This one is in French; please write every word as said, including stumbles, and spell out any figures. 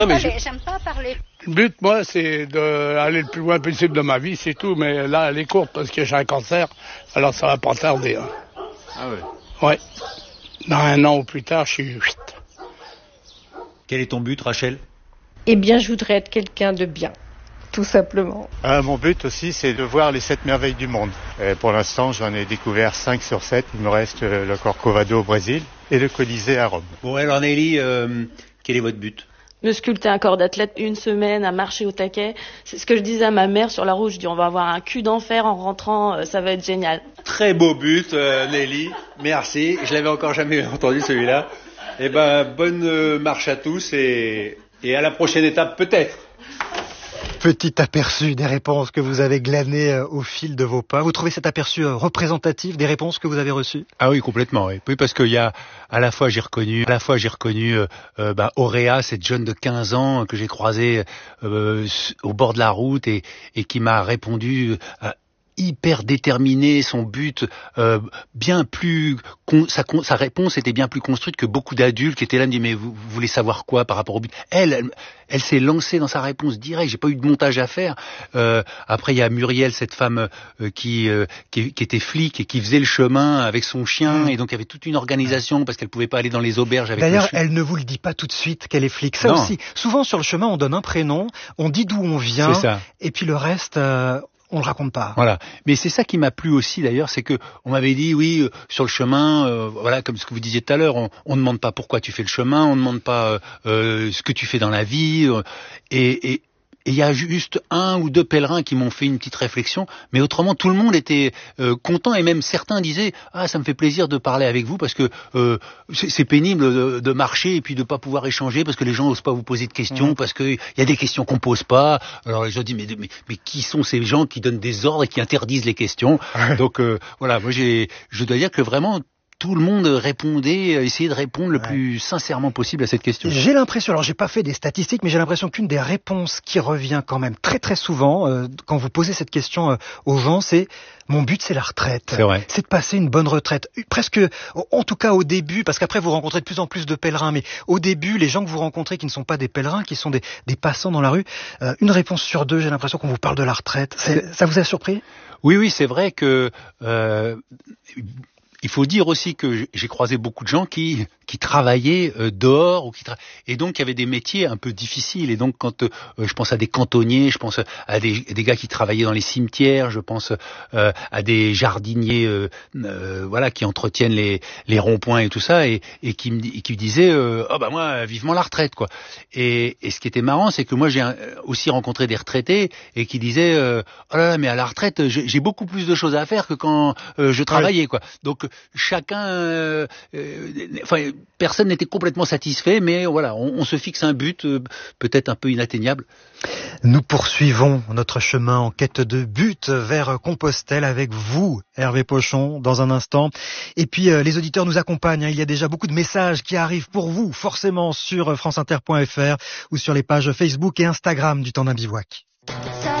Non, mais Allez, j'aime pas parler. Le but, moi, c'est d'aller le plus loin possible de ma vie, c'est tout. Mais là, elle est courte parce que j'ai un cancer, alors ça va pas tarder. Hein. Ah ouais. Ouais. Dans un an ou plus tard, je suis... Quel est ton but, Rachel? Eh bien, je voudrais être quelqu'un de bien, tout simplement. Euh, mon but aussi, c'est de voir les sept merveilles du monde. Et pour l'instant, j'en ai découvert cinq sur sept. Il me reste le Corcovado au Brésil et le Colisée à Rome. Bon, alors Nelly, euh, quel est votre but? Me sculpter un corps d'athlète une semaine, à marcher au taquet. C'est ce que je disais à ma mère sur la route. Je dis, on va avoir un cul d'enfer en rentrant, euh, ça va être génial. Très beau but, euh, Nelly. Merci. Je l'avais encore jamais entendu celui-là. Eh ben, bonne euh, marche à tous et, et à la prochaine étape peut-être. Petit aperçu des réponses que vous avez glanées euh, au fil de vos pas. Vous trouvez cet aperçu euh, représentatif des réponses que vous avez reçues? Ah oui, complètement. Oui, oui parce qu'il y a à la fois j'ai reconnu, à la fois j'ai reconnu euh, euh, bah, Auréa, cette jeune de quinze ans que j'ai croisée euh, au bord de la route et, et qui m'a répondu. Euh, hyper déterminé, son but euh, bien plus con, sa, sa réponse était bien plus construite que beaucoup d'adultes qui étaient là, me disaient mais vous, vous voulez savoir quoi par rapport au but. Elle, elle, elle s'est lancée dans sa réponse directe. J'ai pas eu de montage à faire. Euh, après il y a Muriel, cette femme euh, qui, euh, qui qui était flic et qui faisait le chemin avec son chien, mmh. et donc il y avait toute une organisation parce qu'elle pouvait pas aller dans les auberges avec. D'ailleurs, le chien. elle ne vous le dit pas tout de suite qu'elle est flic. Ça non. aussi. Souvent sur le chemin, on donne un prénom, on dit d'où on vient, c'est ça. Et puis le reste. Euh... On le raconte pas. Voilà. Mais c'est ça qui m'a plu aussi d'ailleurs, c'est que on m'avait dit oui euh, sur le chemin, euh, voilà comme ce que vous disiez tout à l'heure, on, on demande pas pourquoi tu fais le chemin, on demande pas euh, ce que tu fais dans la vie, euh, et, et et il y a juste un ou deux pèlerins qui m'ont fait une petite réflexion, mais autrement tout le monde était euh, content et même certains disaient ah ça me fait plaisir de parler avec vous parce que euh, c'est, c'est pénible de, de marcher et puis de pas pouvoir échanger parce que les gens n'osent pas vous poser de questions, mmh. parce que il y a des questions qu'on pose pas. Alors les gens disent mais, mais mais qui sont ces gens qui donnent des ordres et qui interdisent les questions? Donc euh, voilà, moi j'ai je dois dire que vraiment tout le monde répondait, essayait de répondre le ouais. plus sincèrement possible à cette question. J'ai l'impression, alors j'ai pas fait des statistiques, mais j'ai l'impression qu'une des réponses qui revient quand même très très souvent euh, quand vous posez cette question euh, aux gens, c'est mon but c'est la retraite. C'est vrai. C'est de passer une bonne retraite. Presque, en tout cas au début, parce qu'après vous rencontrez de plus en plus de pèlerins, mais au début, les gens que vous rencontrez qui ne sont pas des pèlerins, qui sont des, des passants dans la rue, euh, une réponse sur deux, j'ai l'impression qu'on vous parle de la retraite. C'est, ça vous a surpris? Oui, oui, c'est vrai que... Euh, il faut dire aussi que j'ai croisé beaucoup de gens qui qui travaillaient euh, dehors ou qui tra... et donc il y avait des métiers un peu difficiles et donc quand euh, je pense à des cantonniers, je pense à des, des gars qui travaillaient dans les cimetières, je pense euh, à des jardiniers euh, euh, voilà qui entretiennent les les ronds-points et tout ça et et qui me qui me disaient euh, oh bah moi vivement la retraite quoi. Et et ce qui était marrant c'est que moi j'ai aussi rencontré des retraités et qui disaient euh, oh là là mais à la retraite j'ai, j'ai beaucoup plus de choses à faire que quand euh, je travaillais ouais. quoi. Donc chacun, euh, euh, enfin, personne n'était complètement satisfait, mais voilà, on, on se fixe un but, euh, peut-être un peu inatteignable. Nous poursuivons notre chemin en quête de but vers Compostelle avec vous, Hervé Pochon, dans un instant. Et puis, euh, les auditeurs nous accompagnent. Hein. Il y a déjà beaucoup de messages qui arrivent pour vous, forcément, sur franceinter point f r ou sur les pages Facebook et Instagram du Temps d'un bivouac.